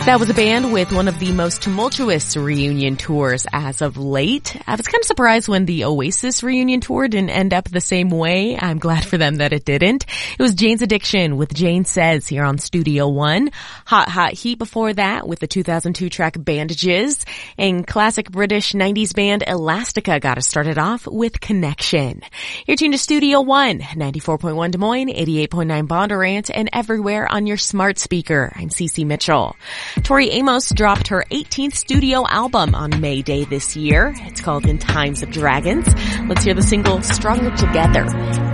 That was a band with one of the most tumultuous reunion tours as of late. I was kind of surprised when the Oasis reunion tour didn't end up the same way. I'm glad for them that it didn't. It was Jane's Addiction with Jane Says here on Studio One. Hot Hot Heat before that with the 2002 track Bandages. And classic British 90s band Elastica got us started off with Connection. You're tuned to Studio One, 94.1 Des Moines, 88.9 Bondurant, and everywhere on your smart speaker. I'm Cece Mitchell. Tori Amos dropped her 18th studio album on May Day this year. It's called In Times of Dragons. Let's hear the single Stronger Together.